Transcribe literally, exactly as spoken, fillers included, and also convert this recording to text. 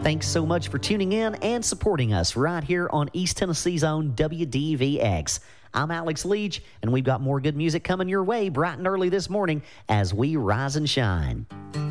Thanks so much for tuning in and supporting us right here on East Tennessee's own W D V X. I'm Alex Leach, and we've got more good music coming your way bright and early this morning as we rise and shine.